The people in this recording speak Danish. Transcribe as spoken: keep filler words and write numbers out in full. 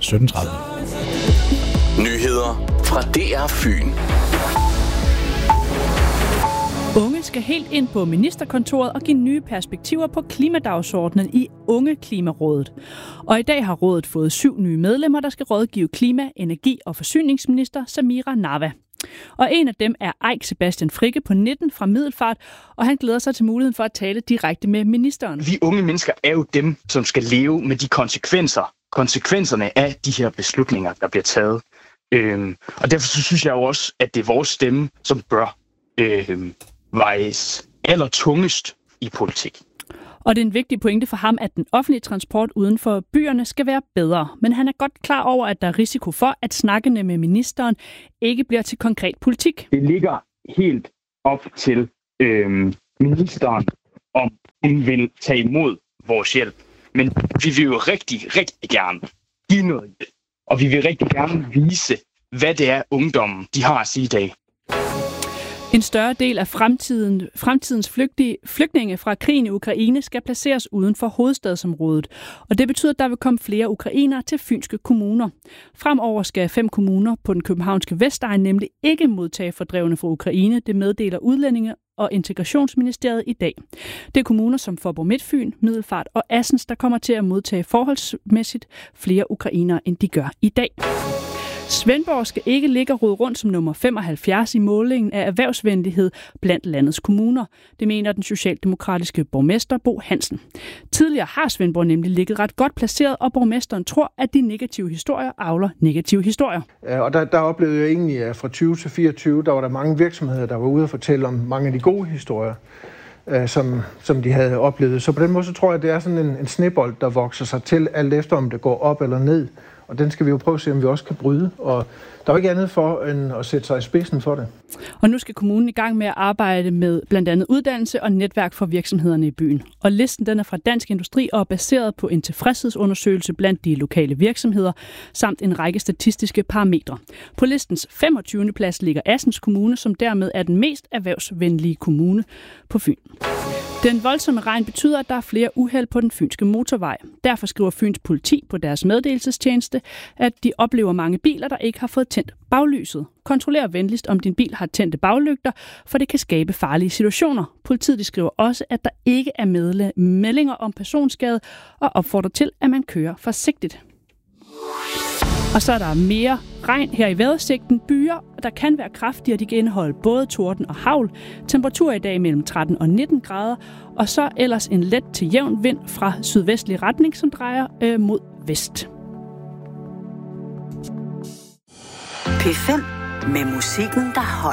sytten tredive. Nyheder fra D R Fyn. Unge skal helt ind på ministerkontoret og give nye perspektiver på klimadagsordenen i Unge Klimarådet. Og i dag har rådet fået syv nye medlemmer, der skal rådgive klima-, energi- og forsyningsminister Samira Nawa. Og en af dem er Eik Sebastian Fricke på nitten fra Middelfart, og han glæder sig til muligheden for at tale direkte med ministeren. Vi unge mennesker er jo dem, som skal leve med de konsekvenser, konsekvenserne af de her beslutninger, der bliver taget. Øhm, og derfor så synes jeg jo også, at det er vores stemme, som bør øhm, vejes allertungest i politik. Og det er en vigtig pointe for ham, at den offentlige transport uden for byerne skal være bedre. Men han er godt klar over, at der er risiko for, at snakkene med ministeren ikke bliver til konkret politik. Det ligger helt op til øhm, ministeren, om hun vil tage imod vores hjælp. Men vi vil jo rigtig, rigtig gerne give noget hjælp. Og vi vil rigtig gerne vise, hvad det er, ungdommen de har at sige i dag. En større del af fremtiden, fremtidens flygtige, flygtninge fra krigen i Ukraine skal placeres uden for hovedstadsområdet. Og det betyder, at der vil komme flere ukrainere til fynske kommuner. Fremover skal fem kommuner på den københavnske Vestegn nemlig ikke modtage fordrevne fra Ukraine. Det meddeler Udlændinge- og Integrationsministeriet i dag. Det er kommuner som Faaborg-Midtfyn, Middelfart og Assens, der kommer til at modtage forholdsmæssigt flere ukrainere, end de gør i dag. Svendborg skal ikke ligge og rode rundt som nummer femoghalvfjerds i målingen af erhvervsvenlighed blandt landets kommuner. Det mener den socialdemokratiske borgmester Bo Hansen. Tidligere har Svendborg nemlig ligget ret godt placeret, og borgmesteren tror, at de negative historier avler negative historier. Og der, der oplevede jeg egentlig, at fra tyve til fireogtyve, der var der mange virksomheder, der var ude og fortælle om mange af de gode historier, som, som de havde oplevet. Så på den måde så tror jeg, at det er sådan en, en snebold, der vokser sig til, alt efter om det går op eller ned. Og den skal vi jo prøve at se, om vi også kan bryde. Og der er ikke andet for, end at sætte sig i spidsen for det. Og nu skal kommunen i gang med at arbejde med blandt andet uddannelse og netværk for virksomhederne i byen. Og listen den er fra Dansk Industri og er baseret på en tilfredshedsundersøgelse blandt de lokale virksomheder, samt en række statistiske parametre. På listens femogtyvende plads ligger Assens Kommune, som dermed er den mest erhvervsvenlige kommune på Fyn. Den voldsomme regn betyder, at der er flere uheld på den fynske motorvej. Derfor skriver Fyns politi på deres meddelelsestjeneste, at de oplever mange biler, der ikke har fået tændt baglyset. Kontroller venligst, om din bil har tændte baglygter, for det kan skabe farlige situationer. Politiet skriver også, at der ikke er meldinger om personskade og opfordrer til, at man kører forsigtigt. Og så er der mere regn her i vejrudsigten. Byer, der kan være kraftige, og de kan indeholde både torden og hagl. Temperatur i dag mellem tretten og nitten grader, og så ellers en let til jævn vind fra sydvestlig retning, som drejer øh, mod vest. P fem med musikken, der holder.